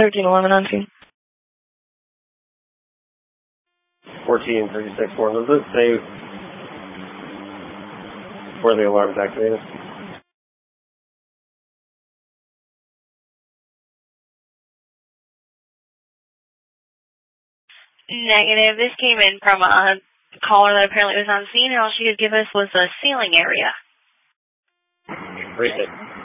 1311 on scene. 1436 4. Does it say where the alarm is activated? Negative. This came in from a caller that apparently was on scene, and all she could give us was a ceiling area. Appreciate it.